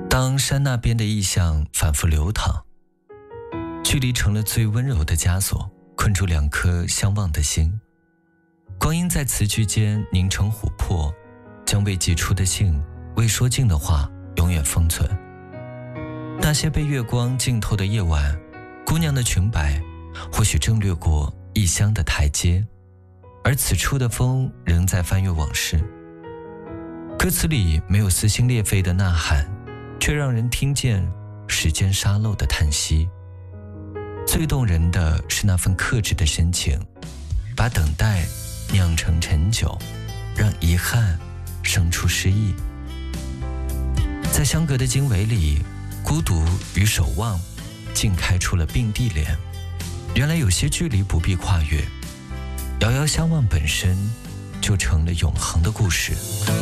当山那边的意象反复流淌，距离成了最温柔的枷锁，困住两颗相望的心。光阴在词句间凝成琥珀，将未寄出的信、未说尽的话永远封存。那些被月光浸透的夜晚，姑娘的裙摆或许正掠过异乡的台阶，而此处的风仍在翻阅往事。歌词里没有撕心裂肺的呐喊，却让人听见时间沙漏的叹息。最动人的是那份克制的深情，把等待酿成陈酒，让遗憾生出诗意。在相隔的经纬里，孤独与守望竟开出了并蒂莲。原来有些距离不必跨越，遥遥相望本身就成了永恒的故事。